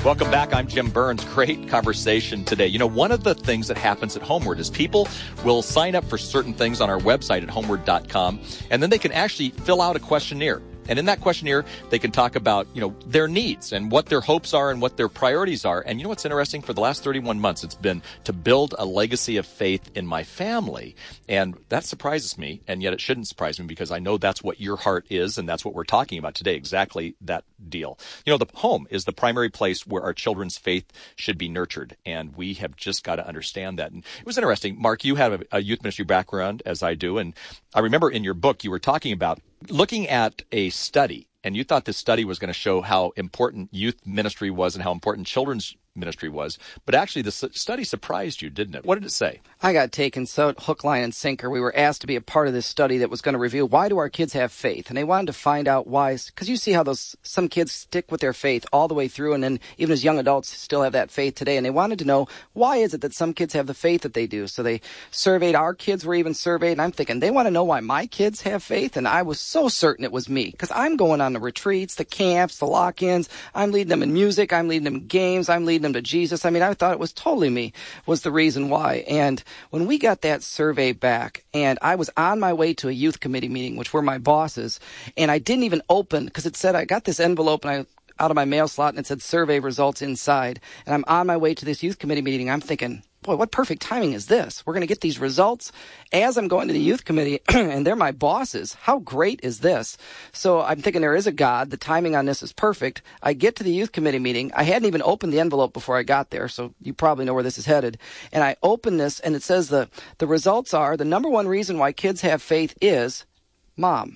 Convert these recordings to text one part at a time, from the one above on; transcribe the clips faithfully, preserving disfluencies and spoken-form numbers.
Welcome back. I'm Jim Burns. Great conversation today. You know, one of the things that happens at Homeward is people will sign up for certain things on our website at homeward dot com, and then they can actually fill out a questionnaire. And in that questionnaire, they can talk about, you know, their needs and what their hopes are and what their priorities are. And you know what's interesting? For the last thirty-one months, it's been to build a legacy of faith in my family. And that surprises me, and yet it shouldn't surprise me because I know that's what your heart is, and that's what we're talking about today, exactly that deal. You know, the home is the primary place where our children's faith should be nurtured, and we have just got to understand that. And it was interesting. Mark, you have a, a youth ministry background, as I do, and I remember in your book you were talking about looking at a study, and you thought this study was going to show how important youth ministry was and how important children's ministry was. But actually, the study surprised you, didn't it? What did it say? I got taken so hook, line, and sinker. We were asked to be a part of this study that was going to reveal why do our kids have faith, and they wanted to find out why. Because you see how those some kids stick with their faith all the way through, and then even as young adults still have that faith today. And they wanted to know why is it that some kids have the faith that they do. So they surveyed. Our kids were even surveyed, and I'm thinking they want to know why my kids have faith, and I was so certain it was me because I'm going on the retreats, the camps, the lock-ins. I'm leading them in music. I'm leading them in games. I'm leading them to Jesus. I mean, I thought it was totally me was the reason why. And when we got that survey back, and I was on my way to a youth committee meeting, which were my bosses, and I didn't even open because it said I got this envelope and I out of my mail slot and it said survey results inside. And I'm on my way to this youth committee meeting. I'm thinking, boy, what perfect timing is this? We're going to get these results as I'm going to the youth committee, and they're my bosses. How great is this? So I'm thinking there is a God. The timing on this is perfect. I get to the youth committee meeting. I hadn't even opened the envelope before I got there, so you probably know where this is headed. And I open this, and it says the, the results are the number one reason why kids have faith is mom.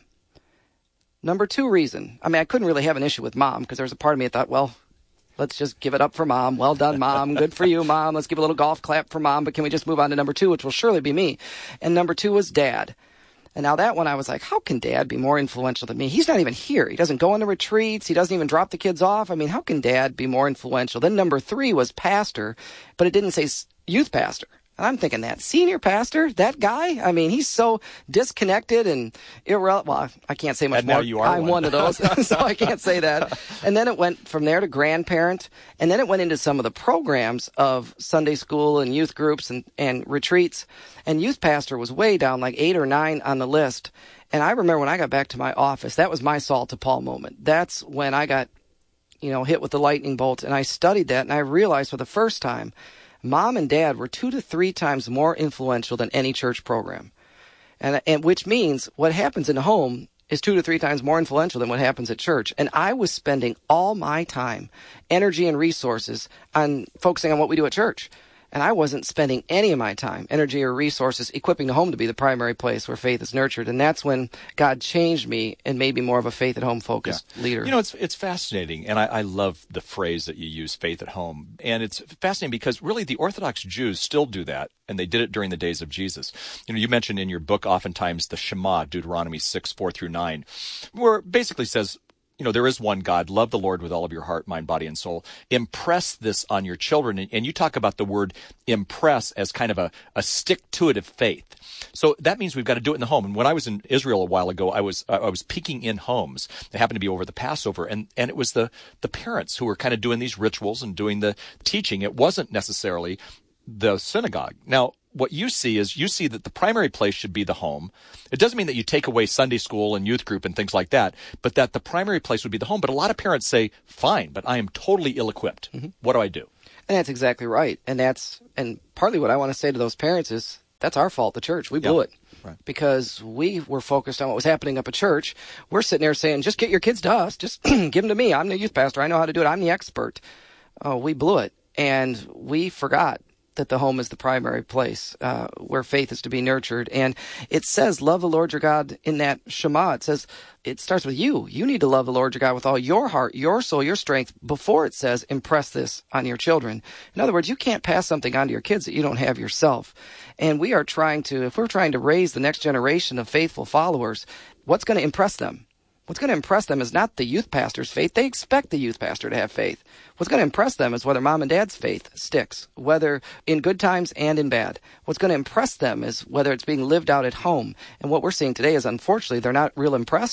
Number two reason, I mean, I couldn't really have an issue with mom because there was a part of me that thought, well, let's just give it up for mom. Well done, mom. Good for you, mom. Let's give a little golf clap for mom. But can we just move on to number two, which will surely be me? And number two was dad. And now that one, I was like, how can dad be more influential than me? He's not even here. He doesn't go on the retreats. He doesn't even drop the kids off. I mean, how can dad be more influential? Then number three was pastor, but it didn't say youth pastor. And I'm thinking that senior pastor, that guy, I mean, he's so disconnected and irrelevant. Well, I can't say much and more. Now you are I'm one. one of those, so I can't say that. And then it went from there to grandparent, and then it went into some of the programs of Sunday school and youth groups and, and retreats. And youth pastor was way down, like eight or nine on the list. And I remember when I got back to my office, that was my Saul to Paul moment. That's when I got, you know, hit with the lightning bolt, and I studied that, and I realized for the first time, mom and dad were two to three times more influential than any church program. And, and which means what happens in the home is two to three times more influential than what happens at church. And I was spending all my time, energy, and resources on focusing on what we do at church. And I wasn't spending any of my time, energy, or resources equipping the home to be the primary place where faith is nurtured. And that's when God changed me and made me more of a faith at home focused yeah. leader. You know, it's it's fascinating. And I, I love the phrase that you use, faith at home. And it's fascinating because really the Orthodox Jews still do that. And they did it during the days of Jesus. You know, you mentioned in your book oftentimes the Shema, Deuteronomy six, four through nine, where it basically says, you know, there is one God. Love the Lord with all of your heart, mind, body, and soul. Impress this on your children. And, and you talk about the word impress as kind of a, a stick-to-it-ive faith. So that means we've got to do it in the home. And when I was in Israel a while ago, I was uh, I was peeking in homes. It happened to be over the Passover. And, and it was the, the parents who were kind of doing these rituals and doing the teaching. It wasn't necessarily the synagogue. Now, what you see is you see that the primary place should be the home. It doesn't mean that you take away Sunday school and youth group and things like that, but that the primary place would be the home. But a lot of parents say, fine, but I am totally ill-equipped. Mm-hmm. What do I do? And that's exactly right. And that's and partly what I want to say to those parents is that's our fault, the church. We blew yep. it. Right. Because we were focused on what was happening up at church. We're sitting there saying, just get your kids to us. Just give them to me. I'm the youth pastor. I know how to do it. I'm the expert. Oh, we blew it. And we forgot that the home is the primary place uh, where faith is to be nurtured. And it says, love the Lord your God in that Shema. It says, it starts with you. You need to love the Lord your God with all your heart, your soul, your strength, before it says, impress this on your children. In other words, you can't pass something on to your kids that you don't have yourself. And we are trying to, if we're trying to raise the next generation of faithful followers, what's going to impress them? What's going to impress them is not the youth pastor's faith. They expect the youth pastor to have faith. What's going to impress them is whether mom and dad's faith sticks, whether in good times and in bad. What's going to impress them is whether it's being lived out at home. And what we're seeing today is, unfortunately, they're not real impressed.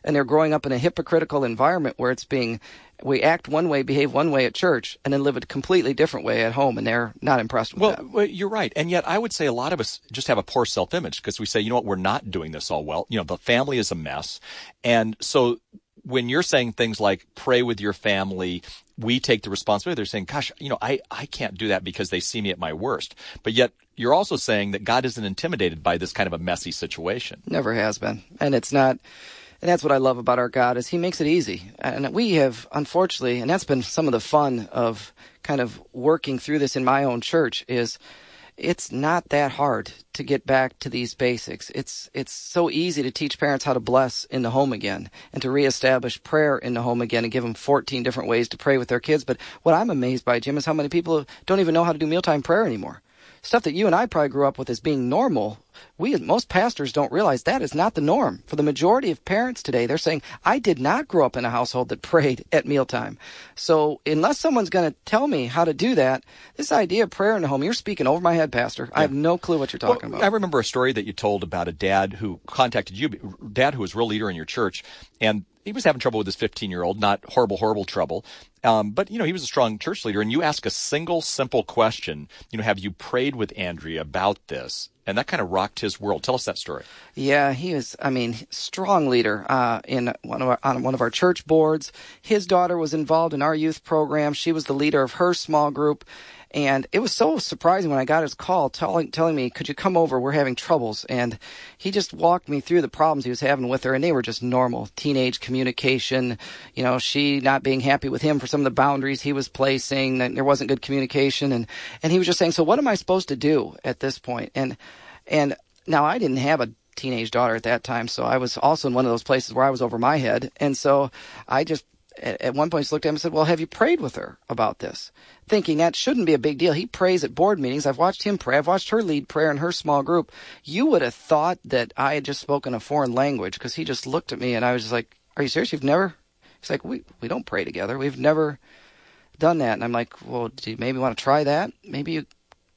and they're growing up in a hypocritical environment where it's being, we act one way, behave one way at church, and then live a completely different way at home, and they're not impressed with well, that. Well, you're right. And yet I would say a lot of us just have a poor self-image because we say, you know what, we're not doing this all well. You know, the family is a mess. And so when you're saying things like pray with your family, we take the responsibility. They're saying, gosh, you know, I, I can't do that because they see me at my worst. But yet you're also saying that God isn't intimidated by this kind of a messy situation. Never has been. And it's not, and that's what I love about our God is he makes it easy. And we have, unfortunately, and that's been some of the fun of kind of working through this in my own church is it's not that hard to get back to these basics. It's it's so easy to teach parents how to bless in the home again and to reestablish prayer in the home again and give them fourteen different ways to pray with their kids. But what I'm amazed by, Jim, is how many people don't even know how to do mealtime prayer anymore. Stuff that you and I probably grew up with as being normal. We, most pastors don't realize that is not the norm. For the majority of parents today, they're saying, I did not grow up in a household that prayed at mealtime. So unless someone's going to tell me how to do that, this idea of prayer in the home, you're speaking over my head, Pastor. Yeah. I have no clue what you're talking well, about. I remember a story that you told about a dad who contacted you, dad who was a real leader in your church, and he was having trouble with his fifteen-year-old, not horrible, horrible trouble. Um, but, you know, he was a strong church leader, and you ask a single, simple question, you know, have you prayed with Andrea about this? And that kind of rocked his world. Tell us that story. Yeah, he was, I mean, strong leader uh, in one of our, on one of our church boards. His daughter was involved in our youth program. She was the leader of her small group. And it was so surprising when I got his call telling telling me, could you come over? We're having troubles. And he just walked me through the problems he was having with her, and they were just normal. Teenage communication, you know, she not being happy with him for some of the boundaries he was placing, that there wasn't good communication. And, and he was just saying, so what am I supposed to do at this point? And, and now I didn't have a teenage daughter at that time, so I was also in one of those places where I was over my head. And so I just at one point just looked at him and said, well, have you prayed with her about this? Thinking that shouldn't be a big deal. He prays at board meetings. I've watched him pray. I've watched her lead prayer in her small group. You would have thought that I had just spoken a foreign language because he just looked at me and I was just like, are you serious? You've never? He's like, we, we don't pray together. We've never done that. And I'm like, well, do you maybe want to try that? Maybe you,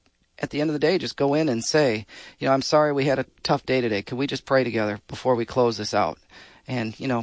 at the end of the day, just go in and say, you know, I'm sorry we had a tough day today. Can we just pray together before we close this out? And, you know,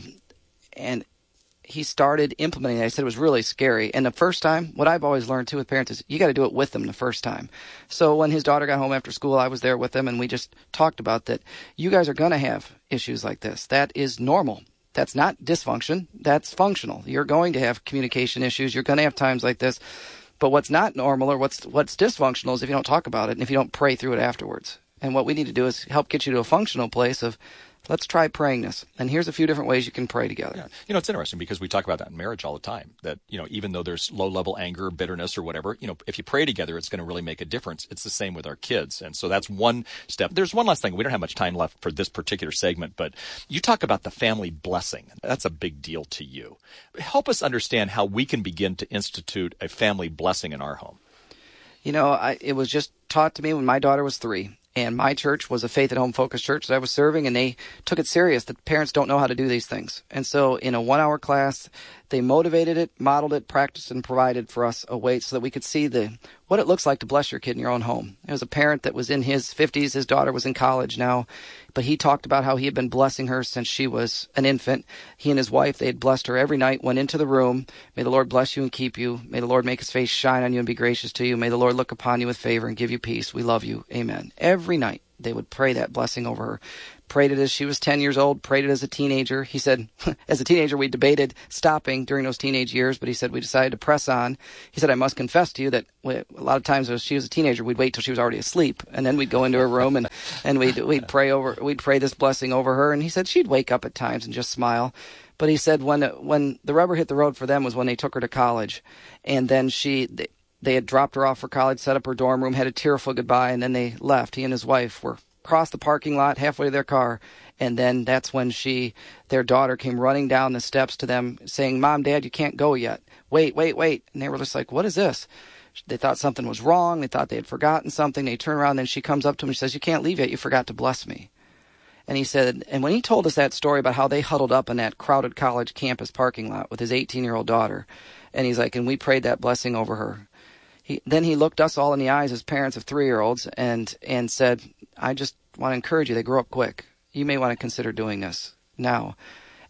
and he started implementing it. I said it was really scary. And the first time, what I've always learned too with parents is you got to do it with them the first time. So when his daughter got home after school, I was there with them and we just talked about that. You guys are going to have issues like this. That is normal. That's not dysfunction. That's functional. You're going to have communication issues. You're going to have times like this. But what's not normal or what's what's dysfunctional is if you don't talk about it and if you don't pray through it afterwards. And what we need to do is help get you to a functional place of, let's try praying this. And here's a few different ways you can pray together. Yeah. You know, it's interesting because we talk about that in marriage all the time, that, you know, even though there's low-level anger, bitterness, or whatever, you know, if you pray together, it's going to really make a difference. It's the same with our kids. And so that's one step. There's one last thing. We don't have much time left for this particular segment, but you talk about the family blessing. That's a big deal to you. Help us understand how we can begin to institute a family blessing in our home. You know, I, it was just taught to me when my daughter was three. And my church was a faith at home focused church that I was serving, and they took it serious that parents don't know how to do these things. And so in a one hour class, they motivated it, modeled it, practiced, and provided for us a way so that we could see the what it looks like to bless your kid in your own home. There was a parent that was in his fifties. His daughter was in college now, but he talked about how he had been blessing her since she was an infant. He and his wife, they had blessed her every night, went into the room. May the Lord bless you and keep you. May the Lord make his face shine on you and be gracious to you. May the Lord look upon you with favor and give you peace. We love you. Amen. Every night they would pray that blessing over her. Prayed it as she was ten years old, prayed it as a teenager. He said, as a teenager, we debated stopping during those teenage years, but he said we decided to press on. He said, I must confess to you that a lot of times as she was a teenager, we'd wait till she was already asleep, and then we'd go into her room and, and we'd, we'd pray over, we'd pray this blessing over her. And he said she'd wake up at times and just smile. But he said when, when the rubber hit the road for them was when they took her to college, and then she, they, they had dropped her off for college, set up her dorm room, had a tearful goodbye, and then they left. He and his wife were across the parking lot halfway to their car, and then that's when she, their daughter came running down the steps to them saying, Mom, Dad, you can't go yet. Wait, wait, wait. And they were just like, what is this? They thought something was wrong. They thought they had forgotten something. They turn around, and then she comes up to him and says, you can't leave yet. You forgot to bless me. And he said, and when he told us that story about how they huddled up in that crowded college campus parking lot with his eighteen-year-old daughter, and he's like, and we prayed that blessing over her. He, then he looked us all in the eyes as parents of three-year-olds and, and said, I just want to encourage you. They grow up quick. You may want to consider doing this now.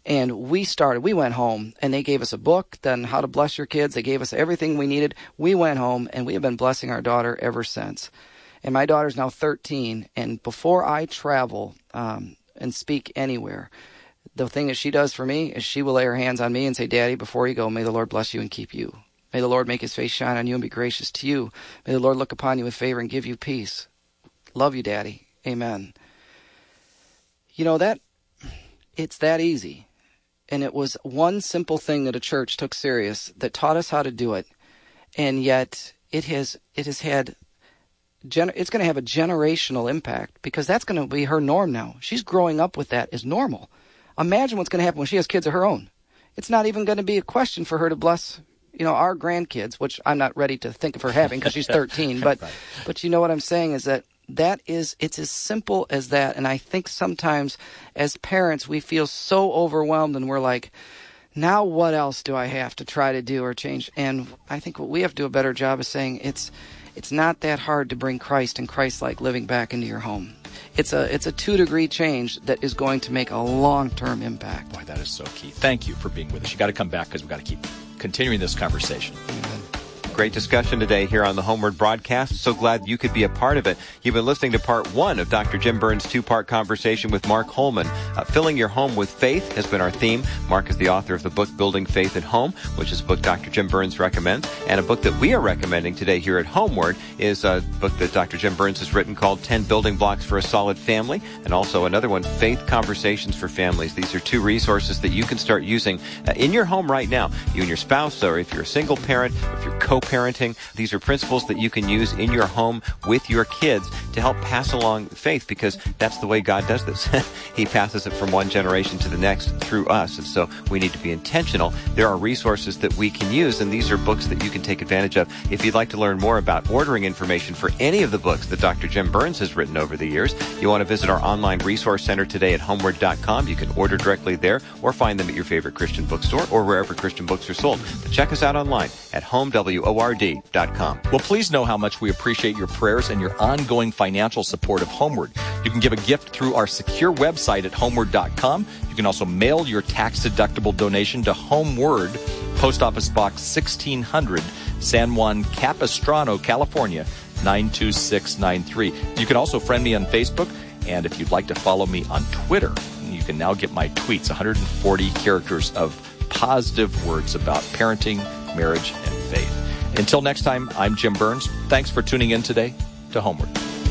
And we started, we went home, and they gave us a book, then How to Bless Your Kids. They gave us everything we needed. We went home, and we have been blessing our daughter ever since. And my daughter's now thirteen, and before I travel um, and speak anywhere, the thing that she does for me is she will lay her hands on me and say, Daddy, before you go, may the Lord bless you and keep you. May the Lord make his face shine on you and be gracious to you. May the Lord look upon you with favor and give you peace. Love you, Daddy. Amen. You know, that it's that easy. And it was one simple thing that a church took serious that taught us how to do it. And yet it has it has had gener- it's going to have a generational impact, because that's going to be her norm now. She's growing up with that as normal. Imagine what's going to happen when she has kids of her own. It's not even going to be a question for her to bless, you know, our grandkids, which I'm not ready to think of her having because she's thirteen. But right. but you know what I'm saying is that that is, it's as simple as that. And I think sometimes as parents, we feel so overwhelmed and we're like, now what else do I have to try to do or change? And I think what we have to do a better job is saying it's it's not that hard to bring Christ and Christ-like living back into your home. It's a it's a two-degree change that is going to make a long-term impact. Boy, that is so key. Thank you for being with us. You got to come back because we've got to keep continuing this conversation. Amen. Great discussion today here on the Homeward broadcast. So glad you could be a part of it. You've been listening to part one of Doctor Jim Burns' two-part conversation with Mark Holman. Uh, Filling Your Home with Faith has been our theme. Mark is the author of the book Building Faith at Home, which is a book Doctor Jim Burns recommends. And a book that we are recommending today here at Homeward is a book that Doctor Jim Burns has written called ten Building Blocks for a Solid Family, and also another one, Faith Conversations for Families. These are two resources that you can start using uh, in your home right now. You and your spouse, or if you're a single parent, or if you're co-parenting, these are principles that you can use in your home with your kids to help pass along faith, because that's the way God does this. He passes it from one generation to the next through us, and so we need to be intentional. There are resources that we can use, and these are books that you can take advantage of. If you'd like to learn more about ordering information for any of the books that Doctor Jim Burns has written over the years, you want to visit our online resource center today at homeward dot com. You can order directly there or find them at your favorite Christian bookstore or wherever Christian books are sold. But check us out online at home word dot com. Well, please know how much we appreciate your prayers and your ongoing financial support of Homeward. You can give a gift through our secure website at homeward dot com. You can also mail your tax-deductible donation to Homeward, Post Office Box sixteen hundred, San Juan Capistrano, California, nine two six nine three. You can also friend me on Facebook, and if you'd like to follow me on Twitter, you can now get my tweets, one hundred forty characters of positive words about parenting, marriage, and faith. Until next time, I'm Jim Burns. Thanks for tuning in today to Homeward.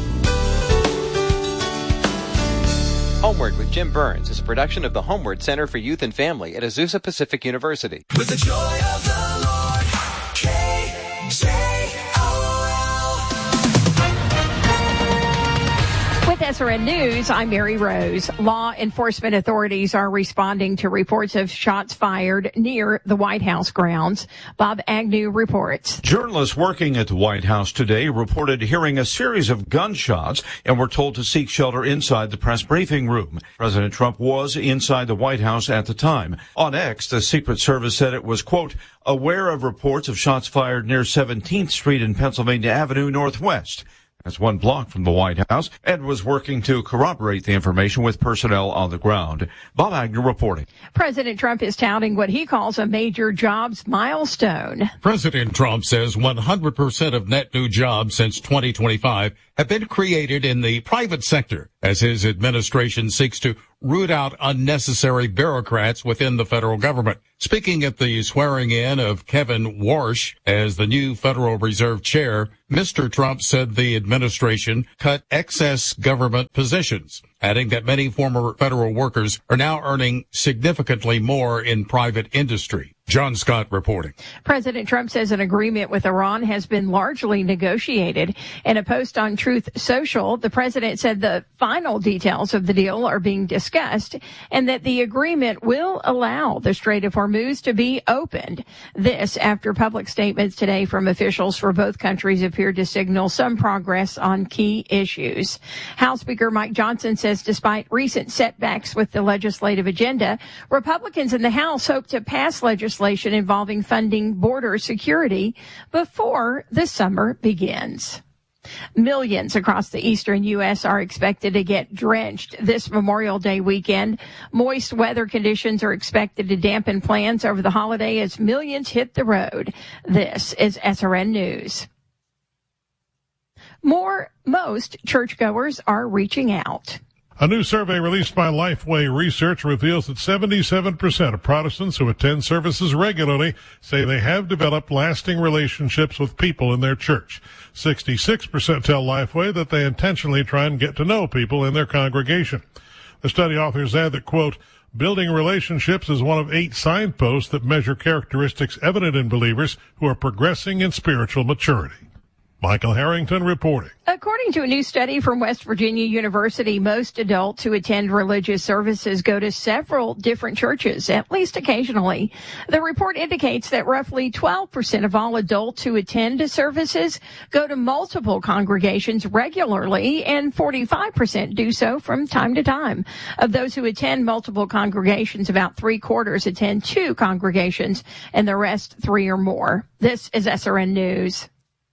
Homeward with Jim Burns is a production of the Homeward Center for Youth and Family at Azusa Pacific University. With the joy of the Lord, K J With S R N News, I'm Mary Rose. Law enforcement authorities are responding to reports of shots fired near the White House grounds. Bob Agnew reports. Journalists working at the White House today reported hearing a series of gunshots and were told to seek shelter inside the press briefing room. President Trump was inside the White House at the time. On X, the Secret Service said it was, quote, aware of reports of shots fired near seventeenth Street and Pennsylvania Avenue Northwest. That's one block from the White House, and was working to corroborate the information with personnel on the ground. Bob Agnew reporting. President Trump is touting what he calls a major jobs milestone. President Trump says one hundred percent of net new jobs since twenty twenty-five have been created in the private sector as his administration seeks to root out unnecessary bureaucrats within the federal government. Speaking at the swearing in of Kevin Warsh as the new Federal Reserve Chair, Mister Trump said the administration cut excess government positions, adding that many former federal workers are now earning significantly more in private industry. John Scott reporting. President Trump says an agreement with Iran has been largely negotiated. In a post on Truth Social, the president said the final details of the deal are being discussed and that the agreement will allow the Strait of Hormuz to be opened. This after public statements today from officials for both countries appeared to signal some progress on key issues. House Speaker Mike Johnson says despite recent setbacks with the legislative agenda, Republicans in the House hope to pass legislation involving funding border security before the summer begins. Millions across the eastern U S are expected to get drenched this Memorial Day weekend. Moist weather conditions are expected to dampen plans over the holiday as millions hit the road. This is S R N News. More, most churchgoers are reaching out. A new survey released by Lifeway Research reveals that seventy-seven percent of Protestants who attend services regularly say they have developed lasting relationships with people in their church. sixty-six percent tell Lifeway that they intentionally try and get to know people in their congregation. The study authors add that, quote, building relationships is one of eight signposts that measure characteristics evident in believers who are progressing in spiritual maturity. Michael Harrington reporting. According to a new study from West Virginia University, most adults who attend religious services go to several different churches, at least occasionally. The report indicates that roughly twelve percent of all adults who attend services go to multiple congregations regularly, and forty-five percent do so from time to time. Of those who attend multiple congregations, about three quarters attend two congregations, and the rest three or more. This is S R N News.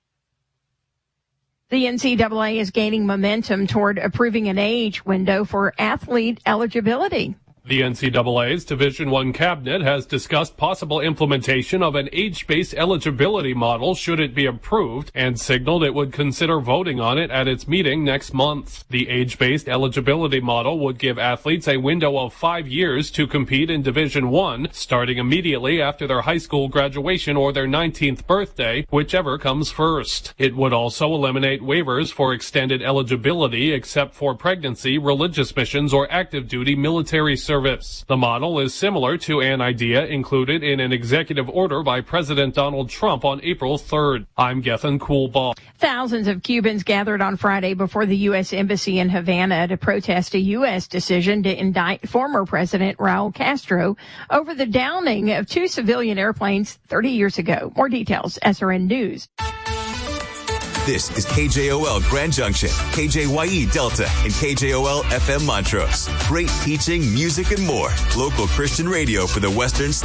The N C double A is gaining momentum toward approving an age window for athlete eligibility. The N C double A's Division I cabinet has discussed possible implementation of an age-based eligibility model should it be approved, and signaled it would consider voting on it at its meeting next month. The age-based eligibility model would give athletes a window of five years to compete in Division I, starting immediately after their high school graduation or their nineteenth birthday, whichever comes first. It would also eliminate waivers for extended eligibility except for pregnancy, religious missions, or active duty military service. Service. The model is similar to an idea included in an executive order by President Donald Trump on April third. I'm Gethin Coolbaugh. Thousands of Cubans gathered on Friday before the U S Embassy in Havana to protest a U S decision to indict former President Raul Castro over the downing of two civilian airplanes thirty years ago. More details, S R N News. This is K J O L Grand Junction, K J Y E Delta, and K J O L F M Montrose. Great teaching, music, and more. Local Christian radio for the Western